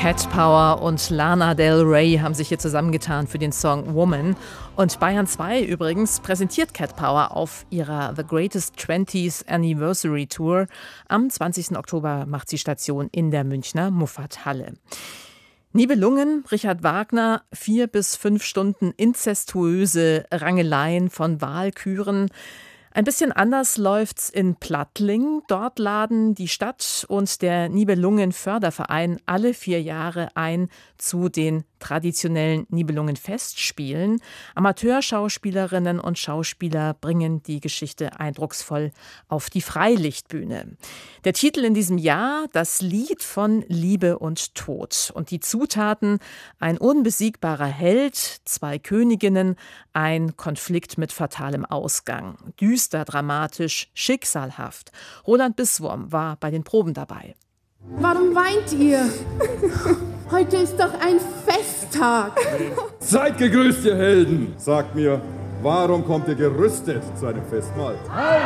Cat Power und Lana Del Rey haben sich hier zusammengetan für den Song Woman. Und Bayern 2 übrigens präsentiert Cat Power auf ihrer The Greatest 20th Anniversary Tour. Am 20. Oktober macht sie Station in der Münchner Muffathalle. Nibelungen, Richard Wagner, 4 bis 5 Stunden inzestuöse Rangeleien von Walküren. Ein bisschen anders läuft's in Plattling. Dort laden die Stadt und der Nibelungen-Förderverein alle 4 Jahre ein zu den traditionellen Nibelungen-Festspielen. Amateurschauspielerinnen und Schauspieler bringen die Geschichte eindrucksvoll auf die Freilichtbühne. Der Titel in diesem Jahr: Das Lied von Liebe und Tod. Und die Zutaten: ein unbesiegbarer Held, 2 Königinnen, ein Konflikt mit fatalem Ausgang. Düster, dramatisch, schicksalhaft. Roland Bisswurm war bei den Proben dabei. Warum weint ihr? Heute ist doch ein Festtag. Seid gegrüßt, ihr Helden. Sagt mir, warum kommt ihr gerüstet zu einem Festmahl?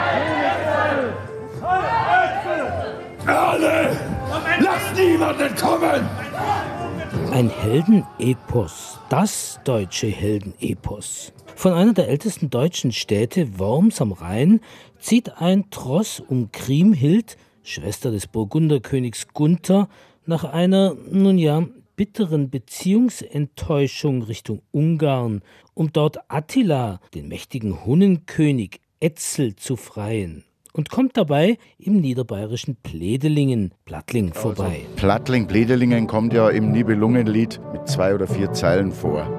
Alle! Lasst niemanden kommen! Ein Heldenepos, das deutsche Heldenepos. Von einer der ältesten deutschen Städte, Worms am Rhein, zieht ein Tross um Kriemhild, Schwester des Burgunderkönigs Gunther, nach einer, bitteren Beziehungsenttäuschung Richtung Ungarn, um dort Attila, den mächtigen Hunnenkönig Etzel, zu freien. Und kommt dabei im niederbayerischen Pledelingen, Plattling, vorbei. Also Plattling, Pledelingen kommt ja im Nibelungenlied mit 2 oder 4 Zeilen vor.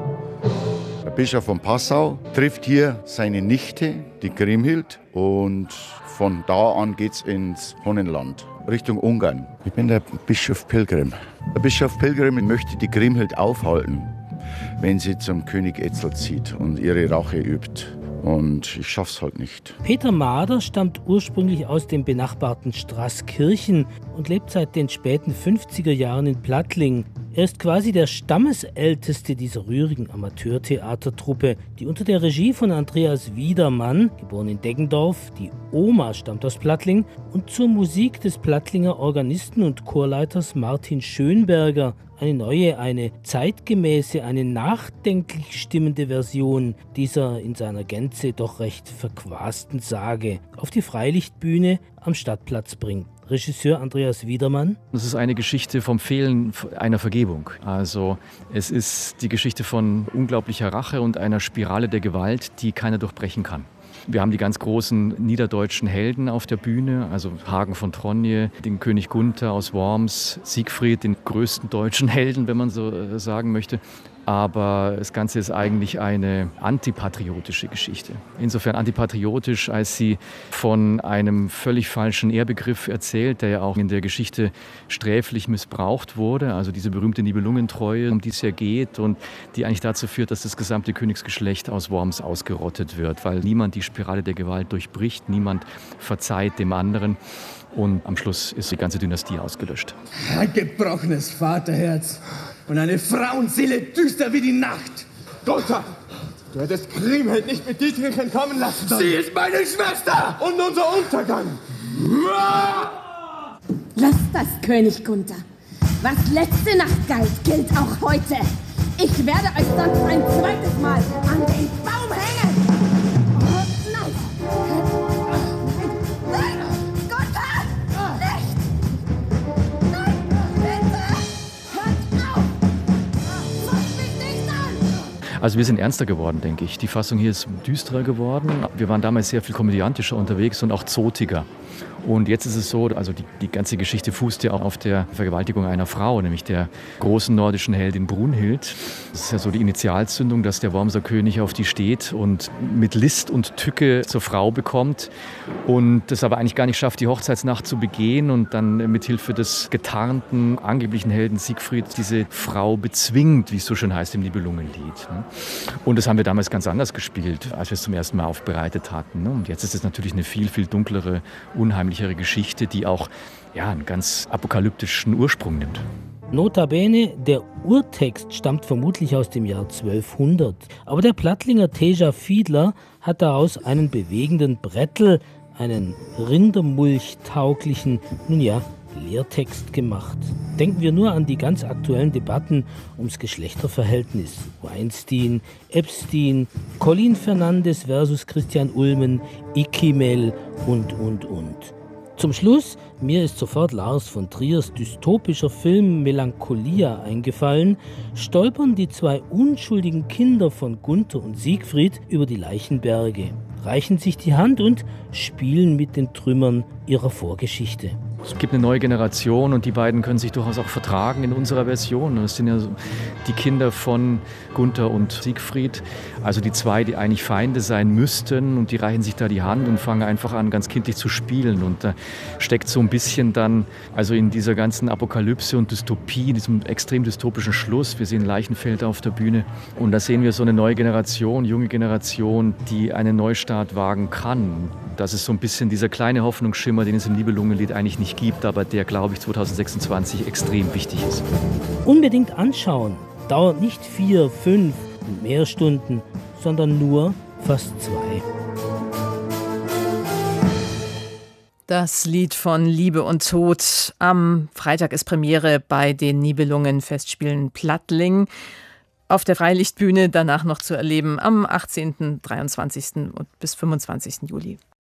Der Bischof von Passau trifft hier seine Nichte, die Kriemhild, und von da an geht's ins Hunnenland, Richtung Ungarn. Ich bin der Bischof Pilgrim. Der Bischof Pilgrim möchte die Kriemhild aufhalten, wenn sie zum König Etzel zieht und ihre Rache übt. Und ich schaff's halt nicht. Peter Mader stammt ursprünglich aus dem benachbarten Straßkirchen und lebt seit den späten 50er Jahren in Plattling. Er ist quasi der Stammesälteste dieser rührigen Amateurtheatertruppe, die unter der Regie von Andreas Wiedermann, geboren in Deggendorf, die Oma stammt aus Plattling, und zur Musik des Plattlinger Organisten und Chorleiters Martin Schönberger eine neue, eine zeitgemäße, eine nachdenklich stimmende Version dieser in seiner Gänze doch recht verquasten Sage auf die Freilichtbühne am Stadtplatz bringt. Regisseur Andreas Wiedermann. Das ist eine Geschichte vom Fehlen einer Vergebung. Also es ist die Geschichte von unglaublicher Rache und einer Spirale der Gewalt, die keiner durchbrechen kann. Wir haben die ganz großen niederdeutschen Helden auf der Bühne, also Hagen von Tronje, den König Gunther aus Worms, Siegfried, den größten deutschen Helden, wenn man so sagen möchte. Aber das Ganze ist eigentlich eine antipatriotische Geschichte. Insofern antipatriotisch, als sie von einem völlig falschen Ehrbegriff erzählt, der ja auch in der Geschichte sträflich missbraucht wurde. Also diese berühmte Nibelungentreue, um die es ja geht und die eigentlich dazu führt, dass das gesamte Königsgeschlecht aus Worms ausgerottet wird, weil niemand die Spirale der Gewalt durchbricht, niemand verzeiht dem anderen. Und am Schluss ist die ganze Dynastie ausgelöscht. Ein gebrochenes Vaterherz und eine Frauenseele düster wie die Nacht. Gunther, du hättest Kriemhild nicht mit Dietrich entkommen lassen sollen. Sie ist meine Schwester! Und unser Untergang. Lass das, König Gunther. Was letzte Nacht galt, gilt auch heute. Ich werde euch sonst ein zweites Mal an den Baum hängen. Oh, nein. Nein, Gunther! Nicht! Nein, bitte! Hört auf! Fasst mich nicht an! Also wir sind ernster geworden, denke ich. Die Fassung hier ist düsterer geworden. Wir waren damals sehr viel komödiantischer unterwegs und auch zotiger. Und jetzt ist es so, also die ganze Geschichte fußt ja auch auf der Vergewaltigung einer Frau, nämlich der großen nordischen Heldin Brunhild. Das ist ja so die Initialzündung, dass der Wormser König auf die steht und mit List und Tücke zur Frau bekommt und das aber eigentlich gar nicht schafft, die Hochzeitsnacht zu begehen und dann mit Hilfe des getarnten, angeblichen Helden Siegfried diese Frau bezwingt, wie es so schön heißt im Nibelungenlied. Und das haben wir damals ganz anders gespielt, als wir es zum ersten Mal aufbereitet hatten. Und jetzt ist es natürlich eine viel, viel dunklere, unheimlichere Geschichte, die auch einen ganz apokalyptischen Ursprung nimmt. Notabene, der Urtext stammt vermutlich aus dem Jahr 1200. Aber der Plattlinger Teja Fiedler hat daraus einen bewegenden Brettel, einen rindermulchtauglichen, Lehrtext gemacht. Denken wir nur an die ganz aktuellen Debatten ums Geschlechterverhältnis. Weinstein, Epstein, Colin Fernandes versus Christian Ulmen, Ikimel und. Zum Schluss, mir ist sofort Lars von Triers dystopischer Film Melancholia eingefallen, stolpern die 2 unschuldigen Kinder von Gunther und Siegfried über die Leichenberge, reichen sich die Hand und spielen mit den Trümmern ihrer Vorgeschichte. Es gibt eine neue Generation und die beiden können sich durchaus auch vertragen in unserer Version. Das sind ja die Kinder von Gunther und Siegfried, also die 2, die eigentlich Feinde sein müssten, und die reichen sich da die Hand und fangen einfach an, ganz kindlich zu spielen. Und da steckt so ein bisschen dann, also in dieser ganzen Apokalypse und Dystopie, diesem extrem dystopischen Schluss. Wir sehen Leichenfeld auf der Bühne und da sehen wir so eine neue Generation, junge Generation, die einen Neustart wagen kann. Das ist so ein bisschen dieser kleine Hoffnungsschimmer, den es im Nibelungenlied eigentlich nicht gibt, aber der, glaube ich, 2026 extrem wichtig ist. Unbedingt anschauen. Dauert nicht 4, 5 und mehr Stunden, sondern nur fast 2. Das Lied von Liebe und Tod. Am Freitag ist Premiere bei den Nibelungen-Festspielen Plattling. Auf der Freilichtbühne danach noch zu erleben am 18., 23. und bis 25. Juli.